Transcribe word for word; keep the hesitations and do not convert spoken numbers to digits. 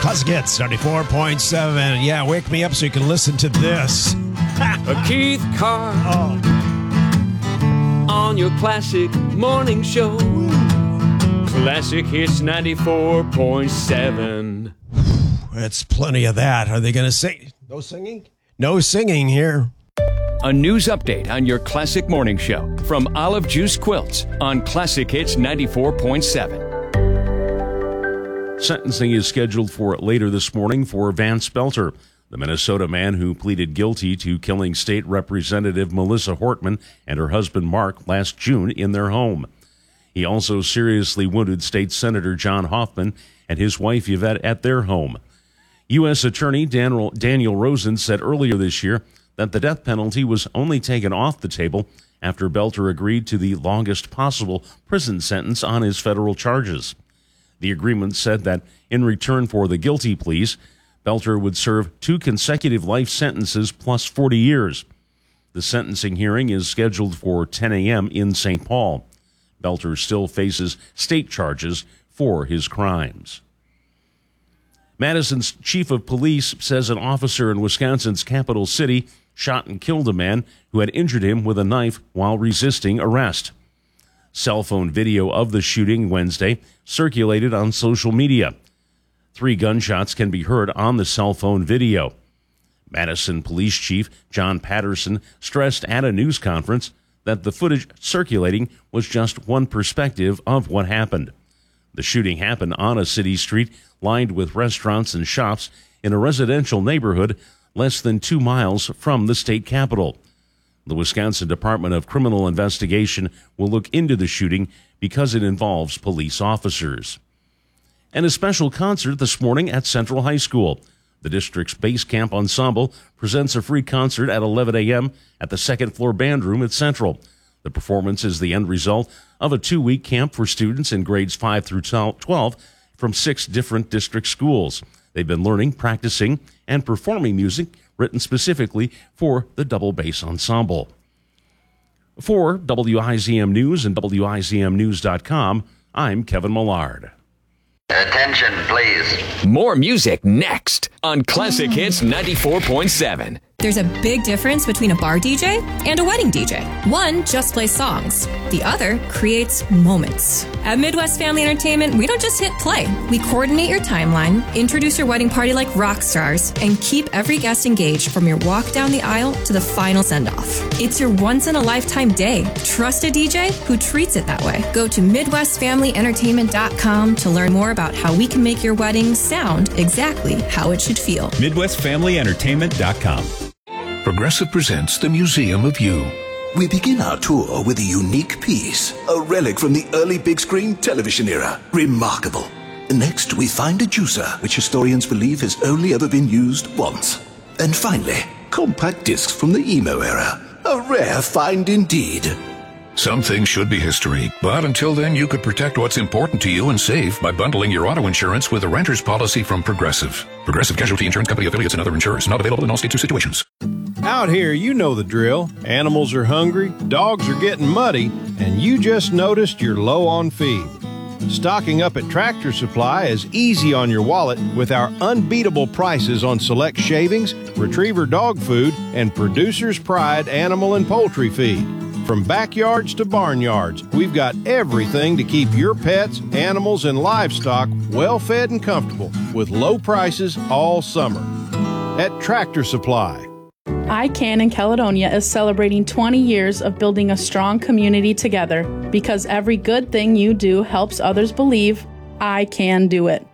Classic Hits, ninety-four point seven. Yeah, wake me up so you can listen to this. A Keith Carr oh. on your Classic Morning Show. Classic Hits ninety-four point seven. It's plenty of that. Are they going to sing? No singing? No singing here. A news update on your Classic Morning Show from Olive Juice Quilts on Classic Hits ninety-four point seven. Sentencing is scheduled for later this morning for Vance Belter, the Minnesota man who pleaded guilty to killing State Representative Melissa Hortman and her husband Mark last June in their home. He also seriously wounded State Senator John Hoffman and his wife Yvette at their home. U S Attorney Daniel, Daniel Rosen said earlier this year that the death penalty was only taken off the table after Belter agreed to the longest possible prison sentence on his federal charges. The agreement said that in return for the guilty pleas, Belter would serve two consecutive life sentences plus forty years. The sentencing hearing is scheduled for ten a.m. in Saint Paul. Belter still faces state charges for his crimes. Madison's chief of police says an officer in Wisconsin's capital city shot and killed a man who had injured him with a knife while resisting arrest. Cell phone video of the shooting Wednesday circulated on social media. Three gunshots can be heard on the cell phone video. Madison Police Chief John Patterson stressed at a news conference that the footage circulating was just one perspective of what happened. The shooting happened on a city street lined with restaurants and shops in a residential neighborhood less than two miles from the state capitol. The Wisconsin Department of Criminal Investigation will look into the shooting because it involves police officers. And a special concert this morning at Central High School. The district's Bass Camp Ensemble presents a free concert at eleven a.m. at the second floor band room at Central. The performance is the end result of a two-week camp for students in grades five through twelve from six different district schools. They've been learning, practicing, and performing music written specifically for the Double Bass Ensemble. For W I Z M News and W I Z M news dot com, I'm Kevin Millard. Attention, please. More music next on Classic Hits ninety-four point seven. There's a big difference between a bar D J and a wedding D J. One just plays songs. The other creates moments. At Midwest Family Entertainment, we don't just hit play. We coordinate your timeline, introduce your wedding party like rock stars, and keep every guest engaged from your walk down the aisle to the final send-off. It's your once-in-a-lifetime day. Trust a D J who treats it that way. Go to midwest family entertainment dot com to learn more about how we can make your wedding sound exactly how it should feel. midwest family entertainment dot com. Progressive presents the Museum of You. We begin our tour with a unique piece, a relic from the early big screen television era. Remarkable. Next, we find a juicer, which historians believe has only ever been used once. And finally, compact discs from the emo era. A rare find indeed. Some things should be history, but until then, you could protect what's important to you and save by bundling your auto insurance with a renter's policy from Progressive. Progressive Casualty Insurance Company affiliates and other insurers. Not available in all states or situations. Out here, you know the drill. Animals are hungry, dogs are getting muddy, and you just noticed you're low on feed. Stocking up at Tractor Supply is easy on your wallet with our unbeatable prices on select shavings, retriever dog food, and Producer's Pride animal and poultry feed. From backyards to barnyards, we've got everything to keep your pets, animals, and livestock well fed and comfortable with low prices all summer. At Tractor Supply. I CAN in Caledonia is celebrating twenty years of building a strong community together because every good thing you do helps others believe I can do it.